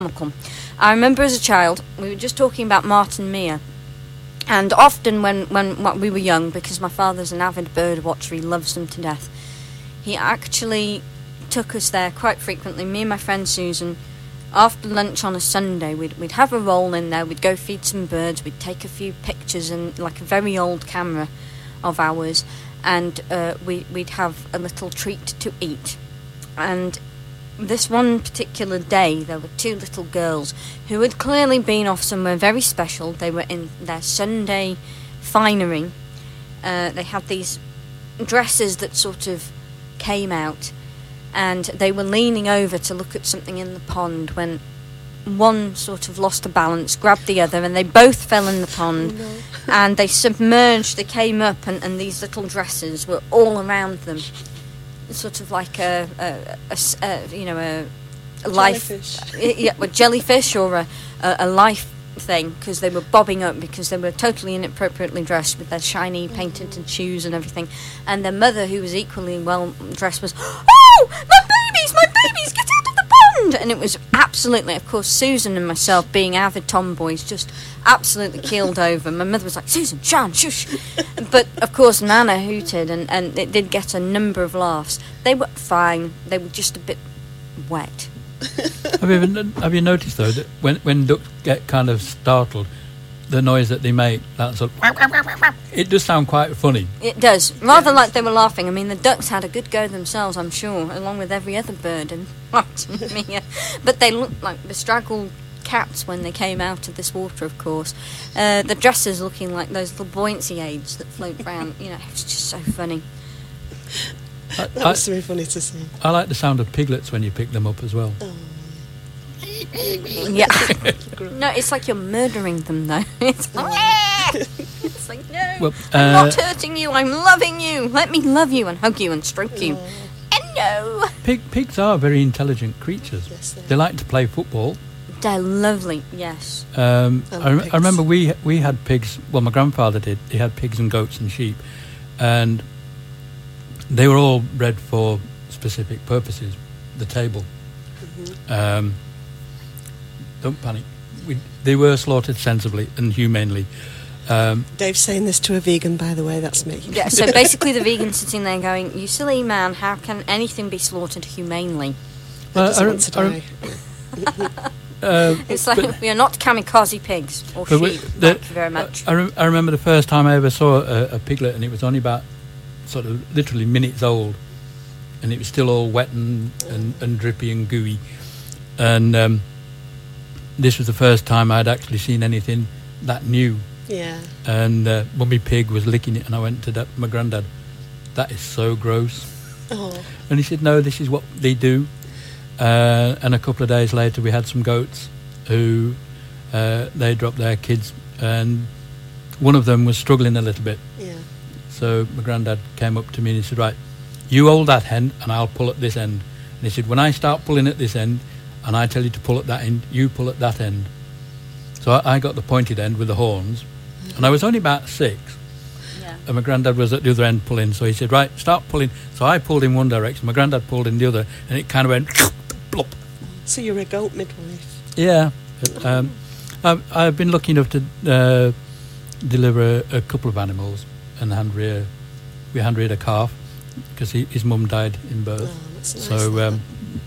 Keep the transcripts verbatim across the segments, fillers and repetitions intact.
I remember as a child, we were just talking about Martin Mere, and often when, when, when we were young, because my father's an avid bird watcher, he loves them to death, he actually took us there quite frequently, me and my friend Susan. After lunch on a Sunday, we'd, we'd have a roll in there, we'd go feed some birds, we'd take a few pictures in like a very old camera of ours, and uh, we, we'd have a little treat to eat. And this one particular day, there were two little girls who had clearly been off somewhere very special. They were in their Sunday finery. Uh, they had these dresses that sort of came out, and they were leaning over to look at something in the pond when one sort of lost a balance, grabbed the other, and they both fell in the pond. Oh, no. And they submerged, they came up, and, and these little dresses were all around them. Sort of like a, a, a, a you know, a, a life... Jellyfish. Yeah, a jellyfish or a, a, a life thing, because they were bobbing up because they were totally inappropriately dressed with their shiny painted mm. shoes and everything. And their mother, who was equally well dressed, was, "Oh, my babies, my babies, get out of the pond!" And it was absolutely, of course, Susan and myself, being avid tomboys, just absolutely keeled over. My mother was like, "Susan, Sean, shush!" But of course, Nana hooted, and, and it did get a number of laughs. They were fine. They were just a bit wet. have you ever, have you noticed though that when when ducks get kind of startled, the noise that they make, that sort of, it does sound quite funny. It does, rather yes. like they were laughing. I mean, the ducks had a good go themselves, I'm sure, along with every other bird and Mia. But they looked like bestraggled cats when they came out of this water, of course. Uh, the dresses looking like those little buoyancy aids that float around. You know, it's just so funny. I, that was very funny to see. I like the sound of piglets when you pick them up as well. Oh. Yeah. No, it's like you're murdering them, though. It's like, it's like no, well, uh, I'm not hurting you, I'm loving you. Let me love you and hug you and stroke you. Oh. And no. Pig, pigs are very intelligent creatures. Yes, they, they like to play football. They're lovely, yes. Um, I, I, rem- I remember we we had pigs, well, my grandfather did. He had pigs and goats and sheep. And they were all bred for specific purposes. The table. Mm-hmm. Um, don't panic. We, they were slaughtered sensibly and humanely. Um, Dave's saying this to a vegan, by the way. That's me. Yeah. So basically, the vegan's sitting there going, "You silly man! How can anything be slaughtered humanely?" Well, I, I, want to die. uh, it's like we are not kamikaze pigs or sheep. We, the, Thank you very much. I, rem- I remember the first time I ever saw a, a piglet, and it was only about sort of literally minutes old, and it was still all wet and, and, and drippy and gooey. And um, this was the first time I'd actually seen anything that new. Yeah. And uh, Mummy Pig was licking it, and I went to that, my granddad, "That is so gross." Oh. And he said, "No, this is what they do." Uh, and a couple of days later, we had some goats who uh, they dropped their kids, and one of them was struggling a little bit. Yeah. So my granddad came up to me and he said, "Right, you hold that end and I'll pull at this end." And he said, "When I start pulling at this end and I tell you to pull at that end, you pull at that end." So I, I got the pointed end with the horns, mm-hmm. and I was only about six. Yeah. And my granddad was at the other end pulling. So he said, "Right, start pulling." So I pulled in one direction, my granddad pulled in the other, and it kind of went plop. So you're a goat midwife? Yeah. Um, I've, I've been lucky enough to uh, deliver a, a couple of animals and hand rear. We hand reared a calf because his mum died in birth. Oh, that's nice. So um,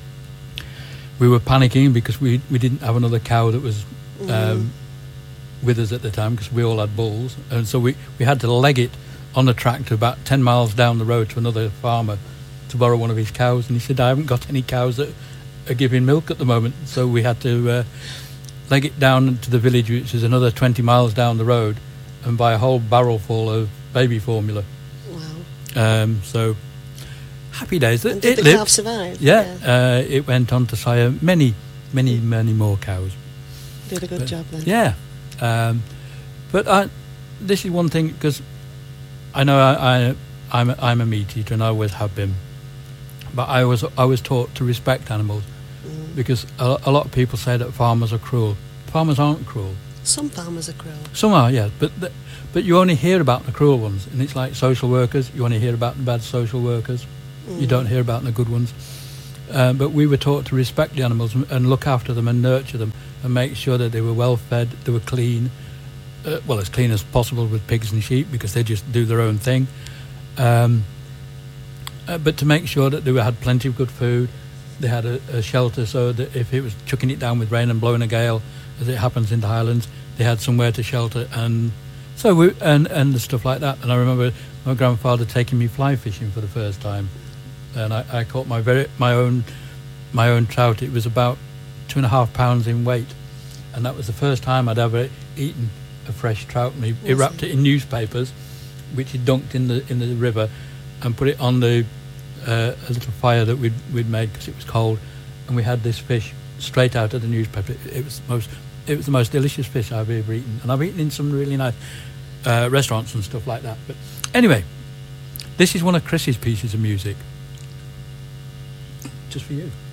we were panicking because we we didn't have another cow that was um, mm. with us at the time, because we all had bulls, and so we, we had to leg it on the tractor about ten miles down the road to another farmer to borrow one of his cows. And he said, "I haven't got any cows that are giving milk at the moment," so we had to uh, leg it down to the village, which is another twenty miles down the road, and buy a whole barrel full of baby formula. Wow. Um, so happy days. And it did the lived. calf survive? Yeah, yeah. Uh, it went on to sire many, many, many more cows. Did a good but, job then. Yeah. Um, but I, this is one thing, because I know I, I, I'm, a, I'm a meat eater and I always have been. But I was I was taught to respect animals, mm. because a, a lot of people say that farmers are cruel. Farmers aren't cruel. Some farmers are cruel. Some are, yeah. But the, but you only hear about the cruel ones. And it's like social workers. You only hear about the bad social workers. Mm. You don't hear about the good ones. Uh, but we were taught to respect the animals and, and look after them and nurture them and make sure that they were well fed, they were clean, uh, well, as clean as possible with pigs and sheep because they just do their own thing. Um, uh, but to make sure that they had plenty of good food, they had a, a shelter so that if it was chucking it down with rain and blowing a gale, as it happens in the Highlands, they had somewhere to shelter and so we, and and stuff like that. And I remember my grandfather taking me fly fishing for the first time, and I, I caught my very my own my own trout. It was about two and a half pounds in weight, and that was the first time I'd ever eaten a fresh trout. And he, he wrapped it in newspapers, which he dunked in the in the river, and put it on the uh, a little fire that we'd we'd made because it was cold, and we had this fish straight out of the newspaper. It, it was the most it was the most delicious fish I've ever eaten, and I've eaten in some really nice uh, restaurants and stuff like that. But anyway, this is one of Chris's pieces of music, just for you.